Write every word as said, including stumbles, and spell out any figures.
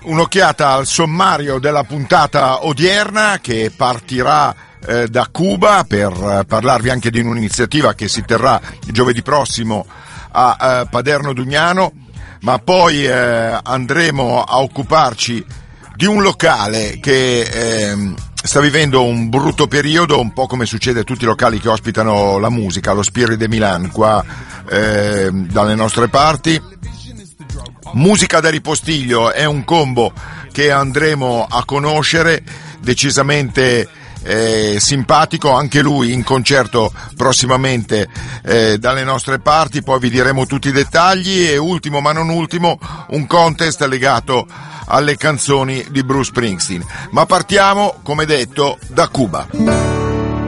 un'occhiata al sommario della puntata odierna che partirà eh, da Cuba per eh, parlarvi anche di un'iniziativa che si terrà giovedì prossimo a eh, Paderno Dugnano, ma poi eh, andremo a occuparci di un locale che eh, sta vivendo un brutto periodo, un po' come succede a tutti i locali che ospitano la musica, lo Spirit de Milan qua eh, dalle nostre parti. Musica da ripostiglio è un combo che andremo a conoscere, decisamente eh, simpatico, anche lui in concerto prossimamente eh, dalle nostre parti, poi vi diremo tutti i dettagli. E ultimo ma non ultimo, un contest legato alle canzoni di Bruce Springsteen. Ma partiamo, come detto, da Cuba.